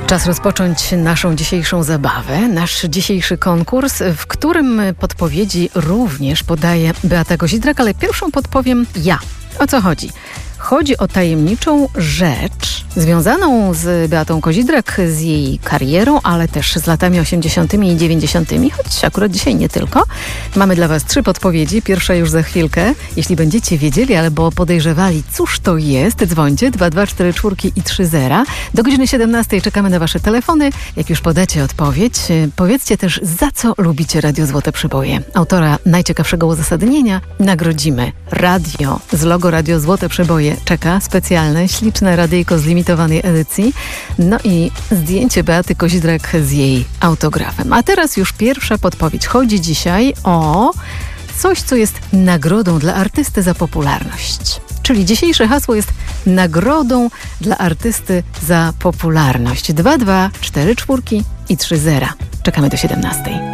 Czas rozpocząć naszą dzisiejszą zabawę, nasz dzisiejszy konkurs, w którym podpowiedzi również podaje Beata Kozidrak, ale pierwszą podpowiem ja. O co chodzi? Chodzi o tajemniczą rzecz związaną z Beatą Kozidrak, z jej karierą, ale też z latami 80. i 90., choć akurat dzisiaj nie tylko. Mamy dla Was 3 podpowiedzi. Pierwsza już za chwilkę. Jeśli będziecie wiedzieli albo podejrzewali, cóż to jest, dzwońcie 2244 i 30. Do godziny 17 czekamy na Wasze telefony. Jak już podacie odpowiedź, powiedzcie też, za co lubicie Radio Złote Przeboje. Autora najciekawszego uzasadnienia nagrodzimy. Radio z logo Radio Złote Przeboje czeka specjalne, śliczne radyjko z limitowanej edycji. No i zdjęcie Beaty Kozidrak z jej autografem. A teraz już pierwsza podpowiedź. Chodzi dzisiaj o coś, co jest nagrodą dla artysty za popularność. Czyli dzisiejsze hasło jest nagrodą dla artysty za popularność. 2244 i 30. Czekamy do 17.